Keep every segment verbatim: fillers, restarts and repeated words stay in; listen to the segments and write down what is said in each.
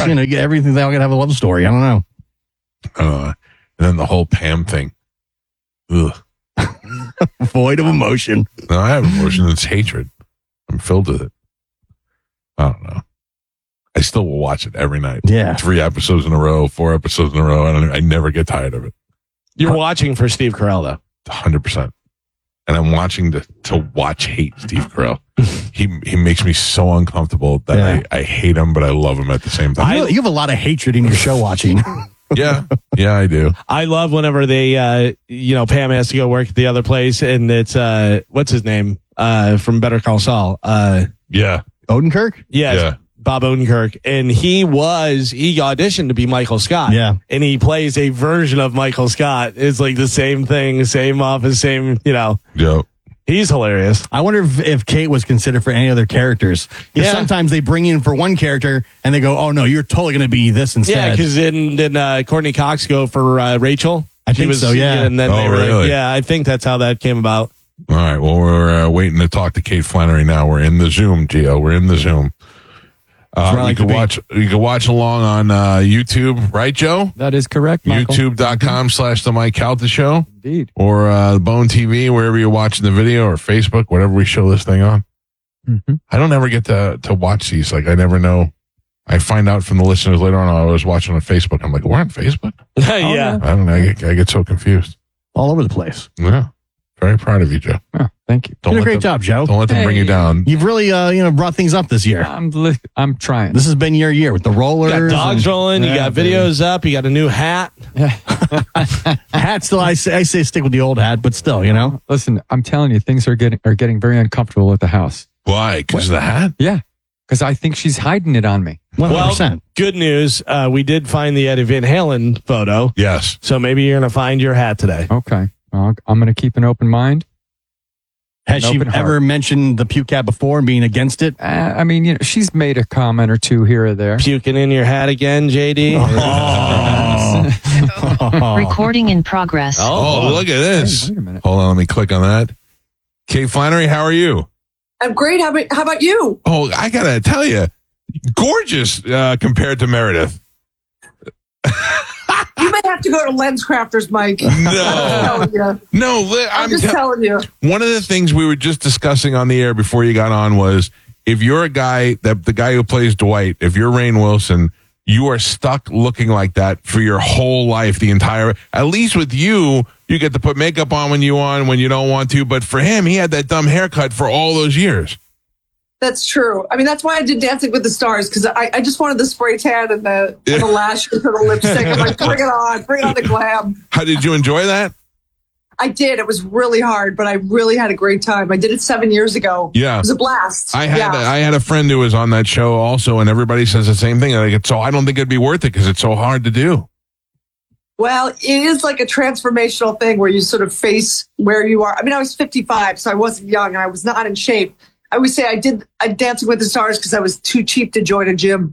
Right. You know, get everything. They all got to have a love story. I don't know. Uh, and then the whole Pam thing. Ugh. Void of emotion. No, I have emotion. It's hatred. I'm filled with it. I don't know. I still will watch it every night. Yeah. Three episodes in a row, four episodes in a row. I don't. I never get tired of it. You're watching for Steve Carell, though. one hundred percent. And I'm watching to, to watch hate Steve Carell. he he makes me so uncomfortable that Yeah. I, I hate him, but I love him at the same time. I, you have a lot of hatred in your show watching. yeah. Yeah, I do. I love whenever they, uh, you know, Pam has to go work at the other place, and it's, uh, what's his name? Uh, from Better Call Saul. Uh, yeah. Odenkirk? Yeah. Yeah. Bob Odenkirk. And he was, he auditioned to be Michael Scott. Yeah. And he plays a version of Michael Scott. It's like the same thing, same office, same, you know. Yep. He's hilarious. I wonder if, if Kate was considered for any other characters. Because Yeah. sometimes they bring you in for one character and they go, oh, no, you're totally going to be this instead. Yeah, because didn't, didn't uh, Courtney Cox go for uh, Rachel? I think so, yeah. And then Oh, they were really? like, yeah, I think that's how that came about. All right. Well, we're uh, waiting to talk to Kate Flannery now. We're in the Zoom, Gio. We're in the Zoom. Uh, where I you like can to be. watch. You can watch along on uh, YouTube, right, Joe? That is correct, Michael. YouTube.com slash the Mike Calta Show, Indeed. or uh, Bone T V, wherever you're watching the video, or Facebook, whatever we show this thing on. Mm-hmm. I don't ever get to to watch these. Like I never know. I find out from the listeners later on. I was watching on Facebook. I'm like, we're on Facebook. yeah. I don't know. I get, I get so confused. All over the place. Yeah. Very proud of you, Joe. Oh, thank you. Don't Did a let great them, job, Joe. Don't let them bring you Hey. down. You've really, uh, you know, brought things up this year. I'm li- I'm trying. This has been your year with the rollers. You got dogs and- rolling, you Yeah, got videos up, you got a new hat. hat. Still, I say, I say stick with the old hat, but still, you know. Listen, I'm telling you, things are getting are getting very uncomfortable at the house. Why? Because of the hat? Yeah, because I think she's hiding it on me. one hundred Well, percent. good news. Uh, we did find the Eddie Van Halen photo. Yes. So maybe you're going to find your hat today. Okay, well, I'm going to keep an open mind. Has An she open heart. ever mentioned the puke hat before and being against it? Uh, I mean, you know, she's made a comment or two here or there. Puking in your hat again, J D? Oh. Recording in progress. Oh, look at this. Hey, wait a minute. Hold on. Let me click on that. Kate Flannery, how are you? I'm great. How about, how about you? Oh, I got to tell you, gorgeous uh, compared to Meredith. You might have to go to Lens Crafters, Mike. No. I'm telling you. No, li- I'm I'm just te- telling you. one of the things we were just discussing on the air before you got on was if you're a guy, that the guy who plays Dwight, if you're Rainn Wilson, you are stuck looking like that for your whole life, the entire, at least with you, you get to put makeup on when you want, when you don't want to. But for him, he had that dumb haircut for all those years. That's true. I mean, that's why I did Dancing with the Stars, because I, I just wanted the spray tan and the, and the lashes and the lipstick. I'm like, bring it on. Bring on the glam. How did you enjoy that? I did. It was really hard, but I really had a great time. I did it seven years ago. Yeah. It was a blast. I had yeah. I had a friend who was on that show also, and everybody says the same thing. Like, it's so I don't think it'd be worth it because it's so hard to do. Well, it is like a transformational thing where you sort of face where you are. I mean, I was fifty-five, so I wasn't young and I was not in shape. I would say I did I Dancing with the Stars because I was too cheap to join a gym.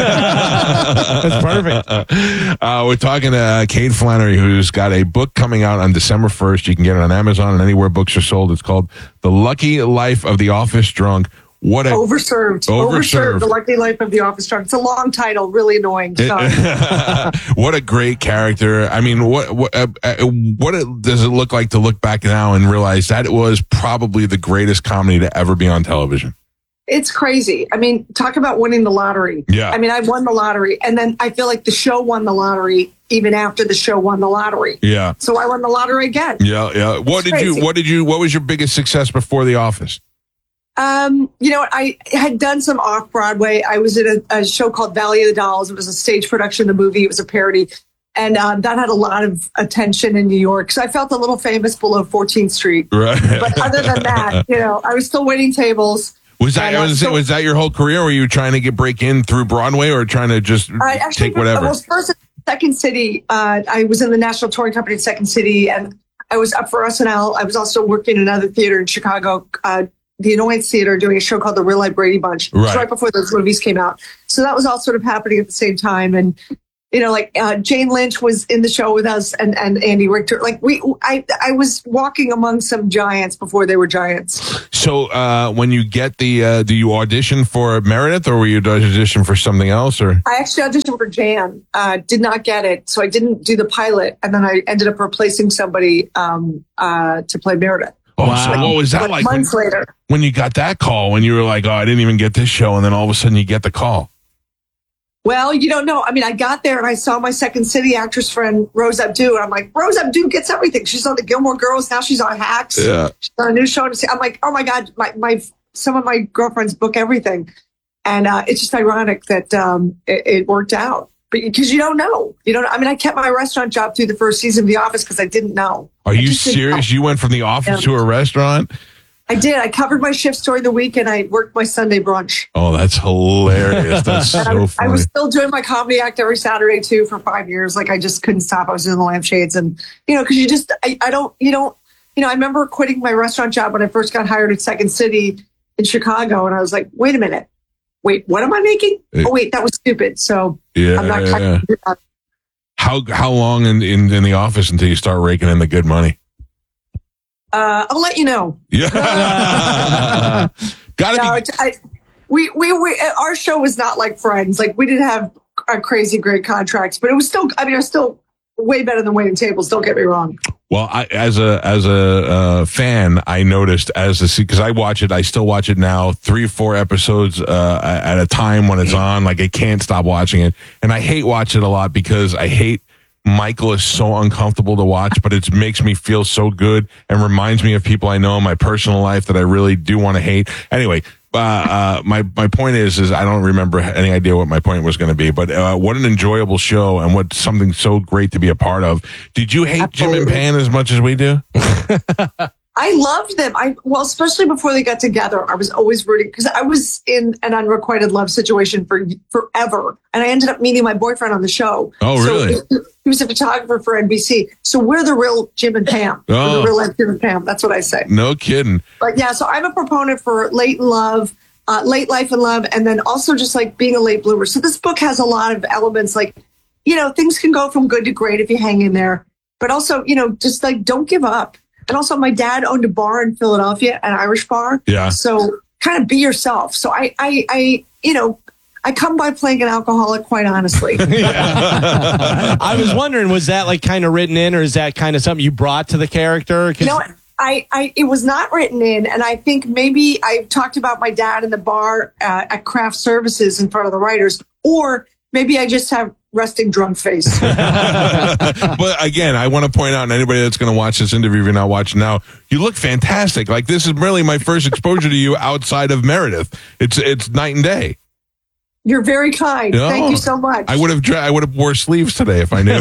That's perfect. Uh, we're talking to uh, Kate Flannery, who's got a book coming out on December first. You can get it on Amazon and anywhere books are sold. It's called The Lucky Life of the Office Drunk. What a Overserved. Overserved. Overserved. The Lucky Life of the Office Drunk. It's a long title, really annoying. Sorry. what a great character. I mean, what what uh, uh, what it, does it look like to look back now and realize that it was probably the greatest comedy to ever be on television? It's crazy. I mean, talk about winning the lottery. Yeah. I mean, I won the lottery, and then I feel like the show won the lottery even after the show won the lottery. Yeah. So I won the lottery again. Yeah, yeah. What It's did you crazy. what did you what was your biggest success before The Office? Um, you know, I had done some off Broadway. I was in a, a show called Valley of the Dolls. It was a stage production of the movie. It was a parody. And um, that had a lot of attention in New York. So I felt a little famous below fourteenth Street. Right. But other than that, you know, I was still waiting tables. Was that And, uh, was, so- was that your whole career? Were you trying to get break in through Broadway or trying to just I actually take whatever? I was first at Second City. Uh, I was in the national touring company at Second City, and I was up for S N L. I was also working in another theater in Chicago, uh, the Annoyance Theater, doing a show called The Real Life Brady Bunch. It was Right. right before those movies came out. So that was all sort of happening at the same time. And you know, like uh, Jane Lynch was in the show with us, and, and Andy Richter. Like we, I, I was walking among some giants before they were giants. So uh, when you get the, uh, do you audition for Meredith, or were you audition for something else? Or I actually auditioned for Jan, uh, did not get it, so I didn't do the pilot, and then I ended up replacing somebody um, uh, to play Meredith. Oh, wow. So what was that like? Months when, later, when you got that call, when you were like, "Oh, I didn't even get this show," and then all of a sudden you get the call. Well, you don't know. I mean, I got there and I saw my Second City actress friend, Rose Abdoo, and I'm like, Rose Abdoo gets everything. She's on the Gilmore Girls. Now she's on Hacks. Yeah. She's on a new show. I'm like, oh my God, my, my some of my girlfriends book everything. And uh, it's just ironic that um, it, it worked out. Because you don't know. You don't. I mean, I kept my restaurant job through the first season of The Office because I didn't know. Are I you serious? You went from The Office yeah. to a restaurant? I did. I covered my shifts during the week and I worked my Sunday brunch. Oh, that's hilarious. That's so I, funny. I was still doing my comedy act every Saturday too for five years. Like I just couldn't stop. I was doing the lampshades and, you know, because you just, I, I don't, you don't, you know, I remember quitting my restaurant job when I first got hired at Second City in Chicago. And I was like, wait a minute. Wait, what am I making? Oh, wait, that was stupid. So yeah, I'm not yeah, trying yeah. to do that. How, how long in, in, in the office until you start raking in the good money? Uh, I'll let you know. Yeah. Gotta no, be. I, we, we, we, our show was not like Friends. Like we didn't have a crazy great contracts, but it was still, I mean, it was still way better than Waiting Tables. Don't get me wrong. Well, I, as a, as a, uh, fan, I noticed as a, because I watch it, I still watch it now, three or four episodes, uh, at a time when it's on. Like I can't stop watching it. And I hate watching it a lot because I hate, Michael is so uncomfortable to watch, but it makes me feel so good and reminds me of people I know in my personal life that I really do want to hate. Anyway, uh, uh, my, my point is, is I don't remember any idea what my point was going to be, but, uh, what an enjoyable show and what something so great to be a part of. Did you hate Absolutely. Jim and Pam as much as we do? I loved them. I well, especially before they got together, I was always rooting because I was in an unrequited love situation for forever, and I ended up meeting my boyfriend on the show. Oh, really? So he was a photographer for N B C. So we're the real Jim and Pam. Oh. We're the real Jim and Pam. That's what I say. No kidding. But yeah, so I'm a proponent for late in love, uh, late life in love, and then also just like being a late bloomer. So this book has a lot of elements, like you know, things can go from good to great if you hang in there, but also you know, just like don't give up. And also, my dad owned a bar in Philadelphia, an Irish bar. Yeah. So kind of be yourself. So I, I, I, you know, I come by playing an alcoholic, quite honestly. I was wondering, was that like kind of written in, or is that kind of something you brought to the character? You know, I, I, it was not written in, and I think maybe I talked about my dad in the bar uh, at Craft Services in front of the writers, or maybe I just have resting drunk face. But again, I want to point out, and anybody that's going to watch this interview, if you're not watching now, you look fantastic. Like this is really my first exposure to you outside of Meredith. It's it's night and day. You're very kind. Oh, Thank you so much. I would have I would have wore sleeves today if I knew.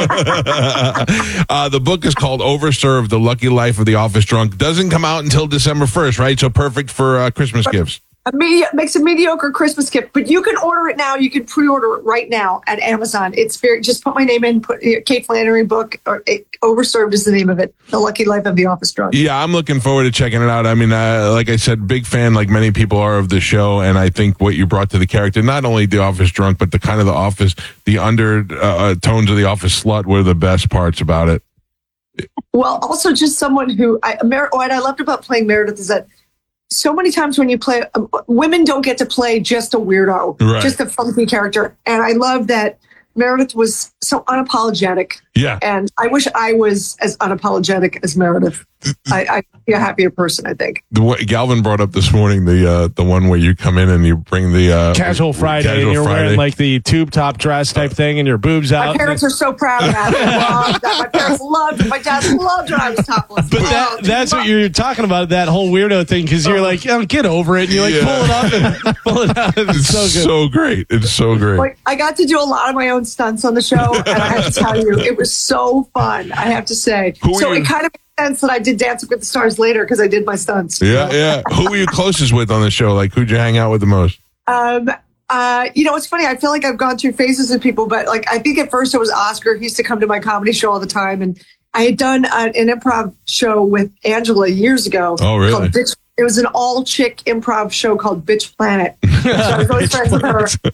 uh, the book is called Overserved: The Lucky Life of the Office Drunk. Doesn't come out until December first, right? So perfect for uh, Christmas but- gifts. A media, makes a mediocre Christmas gift, but you can order it now. You can pre-order it right now at Amazon. It's very, just put my name in, put uh, Kate Flannery book, or uh, Overserved is the name of it. The Lucky Life of the Office Drunk. Yeah, I'm looking forward to checking it out. I mean, uh, like I said, big fan, like many people are of the show. And I think what you brought to the character, not only the Office Drunk, but the kind of the Office, the under uh, tones of the Office slut were the best parts about it. Well, also just someone who, I, Mer- what I loved about playing Meredith is that so many times when you play, uh, women don't get to play just a weirdo, right. just a funky character. And I love that Meredith was so unapologetic. Yeah. And I wish I was as unapologetic as Meredith. I, I'd be a happier person, I think. The way Galvin brought up this morning, the uh, the one where you come in and you bring the uh, casual Friday, casual and you're Friday. wearing like the tube top dress type thing, and your boobs out. My parents are so proud of that. They loved that. My parents loved it. My dad loved when I was topless. But that, Oh, that's what you're talking about, that whole weirdo thing, because you're like, oh, get over it. And you like Yeah. pull it up and pull it out. It's, It's so good. so great. It's so great. Like, I got to do a lot of my own stunts on the show, and I have to tell you, it was so fun, I have to say. Who So are you- it kind of makes sense that I did Dancing with the Stars later because I did my stunts. Yeah, yeah. Who were you closest with on the show? Like, who'd you hang out with the most? Um, uh, you know, it's funny. I feel like I've gone through phases with people, but like, I think at first it was Oscar. He used to come to my comedy show all the time. And I had done uh, an improv show with Angela years ago. Oh, really? called Bitch. It was an all chick improv show called Bitch Planet. So I was always friends with her.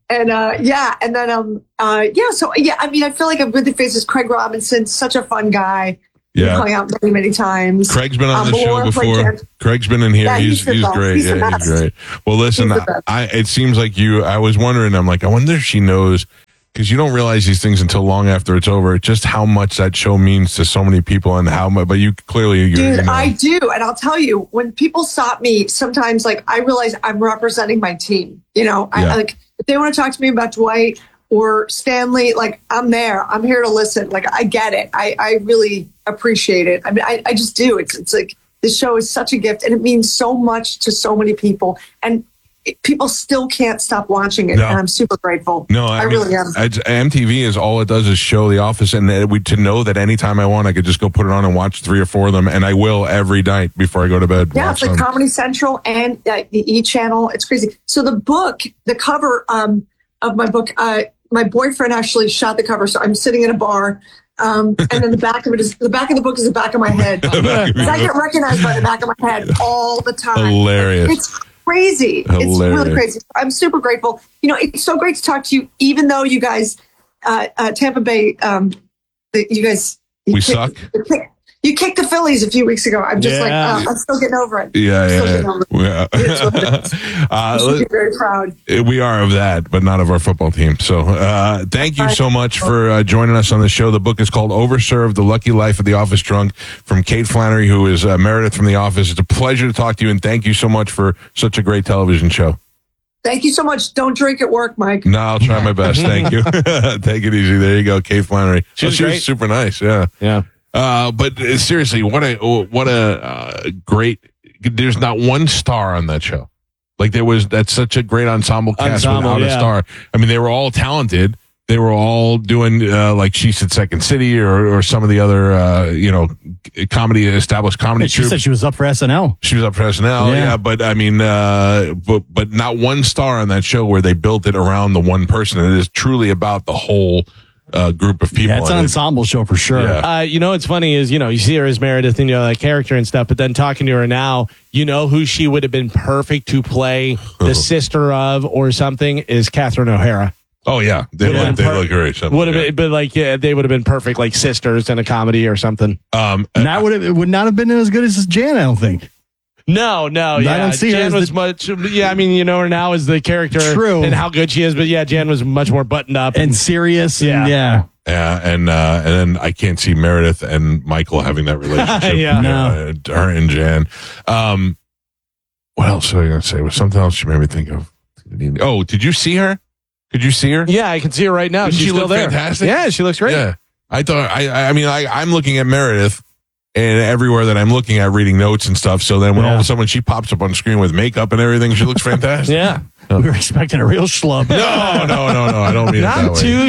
And uh, yeah, and then um, uh, yeah. So yeah, I mean, I feel like I'm with the faces. Craig Robinson, such a fun guy. Yeah. Coming out many, many times. Craig's been on Um, the show Laura before. Flair. Craig's been in here. Yeah, he's he's the he's best. great. He's the yeah, best. he's great. Well, listen, He's the best. I, it seems like you. I was wondering. I'm like, I wonder if she knows, because you don't realize these things until long after it's over. Just how much that show means to so many people, and how much. But you clearly, you, Dude, you know. I do. And I'll tell you, when people stop me, sometimes like I realize I'm representing my team. You know, Yeah. I like if they want to talk to me about Dwight or Stanley, like I'm there. I'm here to listen. Like I get it. I, I really appreciate it. I mean, I, I just do. It's it's like this show is such a gift and it means so much to so many people. And it, people still can't stop watching it. No. And I'm super grateful. No, I, I mean, really am. I, M T V is all it does is show The Office, and that we to know that anytime I want, I could just go put it on and watch three or four of them, and I will every night before I go to bed. Yeah, watch it's like them. Comedy Central and uh, the E Channel. It's crazy. So the book, the cover um, of my book, uh, my boyfriend actually shot the cover. So I'm sitting in a bar, um, and then the back of it is the back of the book is the back of my head. back of your I get recognized by the back of my head all the time. Hilarious. It's crazy. It's Hilarious. really crazy. I'm super grateful. You know, it's so great to talk to you, even though you guys, uh, uh, Tampa Bay, um, the, you guys, you We kicked- suck? You kicked, you kicked the Phillies a few weeks ago. I'm just Yeah. like, uh, I'm still getting over it. Yeah, I'm still yeah, getting over it. yeah. It's what it is. uh, You should be very proud. We are of that, but not of our football team. So uh, thank you so much for uh, joining us on the show. The book is called Overserved, The Lucky Life of the Office Drunk, from Kate Flannery, who is uh, Meredith from The Office. It's a pleasure to talk to you, and thank you so much for such a great television show. Thank you so much. Don't drink at work, Mike. No, I'll try my best. Thank you. Take it easy. There you go, Kate Flannery. She Oh, was she was great. super nice. Yeah. Yeah. Uh, but uh, seriously, what a what a uh, great. There's not one star on that show. Like there was, that's such a great ensemble cast Ensemble, without a yeah. star. I mean, they were all talented. They were all doing uh, like She Said Second City or or some of the other uh, you know comedy established comedy. She troupes. said she was up for S N L. She was up for S N L, yeah. Yeah. But I mean, uh, but but not one star on that show where they built it around the one person. It is truly about the whole uh, group of people. Yeah, it's an And it- ensemble show for sure. Yeah. Uh, you know what's funny is, you know, you see her as Meredith and, you know, that character and stuff, but then talking to her now, you know who she would have been perfect to play the sister of or something is Catherine O'Hara. Oh yeah, they Would've look, been they per- look great. Something Would have like been, but like, yeah, they would have been perfect, like sisters in a comedy or something. that. Um, And that would have, it would not have been as good as Jan, I don't think. No, no, I yeah. don't see her Jan as was the- much, yeah, I mean, you know her now as the character True. and how good she is, but yeah, Jan was much more buttoned up. And serious. And Yeah. yeah. yeah, and uh, and then I can't see Meredith and Michael having that relationship. Yeah. uh, her and Jan. Um, what else was I going to say? Was something else you made me think of? Oh, did you see her? Could you see her? yeah, I can see her right now. Didn't She's she still look there. fantastic? Yeah, she looks great. Yeah, I thought. I. I mean, I, I'm looking at Meredith, and everywhere that I'm looking at, reading notes and stuff. So then, when all of Yeah. a sudden she pops up on screen with makeup and everything, she looks fantastic. Yeah. We were expecting a real schlub. No, no, no, no. I don't mean it that Not way. too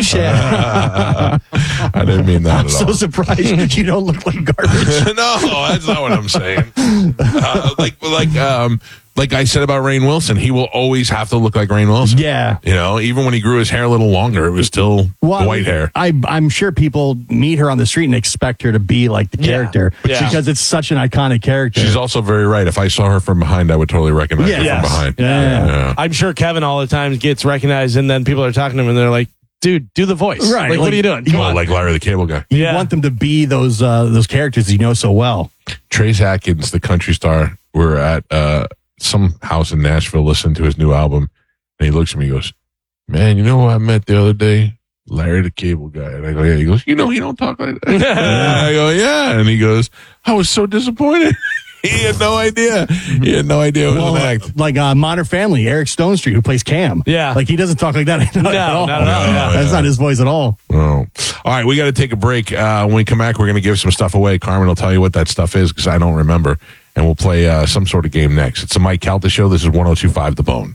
shabby. I didn't mean that I'm at so all. surprised you don't look like garbage. No, that's not what I'm saying. Uh, like, like, um, like I said about Rainn Wilson, he will always have to look like Rainn Wilson. Yeah. You know, even when he grew his hair a little longer, it was still Well, white hair. I, I'm sure people meet her on the street and expect her to be like the Yeah. character Yeah. because it's such an iconic character. She's also very right. If I saw her from behind, I would totally recognize Yeah. her Yes. from behind. Yeah. Yeah. I'm sure Kevin all the time gets recognized, and then people are talking to him, and they're like, "Dude, do the voice. Right, Like, what like- are you doing? Come Well, on." like Larry the Cable Guy. you Yeah. want them to be those uh, those characters you know so well. Trace Atkins, the country star, we're at uh, some house in Nashville listening to his new album, and he looks at me and goes, "Man, you know who I met the other day? Larry the Cable Guy." And I go, "Yeah." He goes, "You know, he don't talk like that." And I go, "Yeah." And he goes, "I was so disappointed." He had no idea. He had no idea it was Well, an act. like uh, Modern Family, Eric Stone Street, who plays Cam. Yeah. like he doesn't talk like that at No, all. not at all, yeah. That's not his voice at all. Oh. All right, we got to take a break. Uh, when we come back, we're going to give some stuff away. Carmen will tell you what that stuff is because I don't remember. And we'll play uh, some sort of game next. It's the Mike Calta Show. This is one oh two point five The Bone.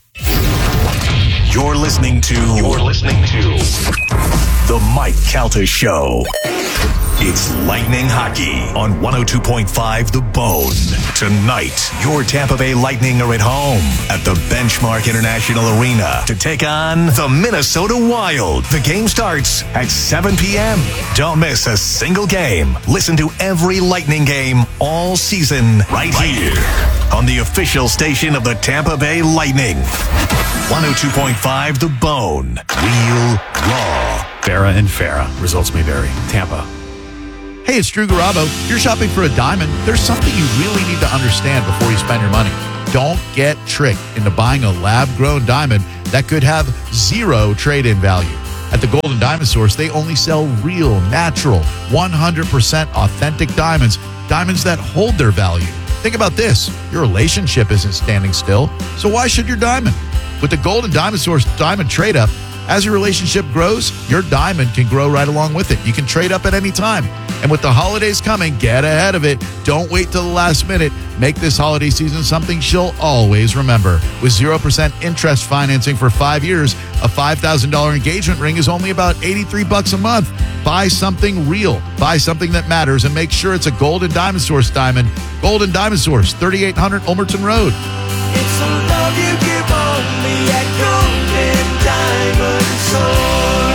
You're listening to. You're listening to the Mike Calta Show. It's Lightning Hockey on one oh two point five The Bone. Tonight, your Tampa Bay Lightning are at home at the Benchmark International Arena to take on the Minnesota Wild. The game starts at seven p.m. Don't miss a single game. Listen to every Lightning game all season right here on the official station of the Tampa Bay Lightning. one oh two point five The Bone. Real Raw. Farah and Farah. Results may vary. Tampa. Hey, it's Drew Garabo. If you're shopping for a diamond, there's something you really need to understand before you spend your money. Don't get tricked into buying a lab-grown diamond that could have zero trade-in value. At the Golden Diamond Source, they only sell real, natural, one hundred percent authentic diamonds, diamonds that hold their value. Think about this. Your relationship isn't standing still, so why should your diamond? With the Golden Diamond Source Diamond Trade-Up, as your relationship grows, your diamond can grow right along with it. You can trade up at any time. And with the holidays coming, get ahead of it. Don't wait till the last minute. Make this holiday season something she'll always remember. With zero percent interest financing for five years, a five thousand dollars engagement ring is only about eighty-three bucks a month. Buy something real. Buy something that matters and make sure it's a Golden Diamond Source diamond. Golden Diamond Source, thirty-eight hundred Ulmerton Road. It's the love you give only at Golden Diamond Source.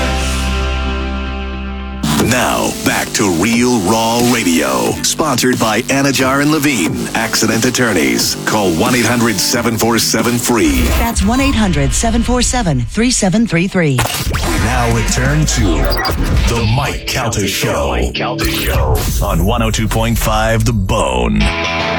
Now, back to Real Raw Radio. Sponsored by Anajar and Levine, Accident Attorneys. Call one eight hundred seven four seven free. That's one eight hundred seven four seven three seven three three. Now return to The Mike Calta Show. Mike Calta Show. On one oh two point five The Bone.